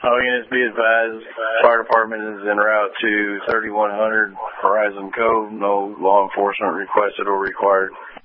All units be advised, fire department is en route to 3100 Horizon Cove. No law enforcement requested or required.